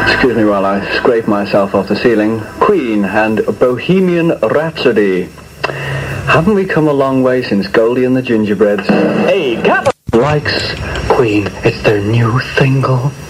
Excuse me while I scrape myself off the ceiling. Queen and Bohemian Rhapsody. Haven't we come a long way since Goldie and the Gingerbreads? Hey, Cap! Likes Queen. It's their new single.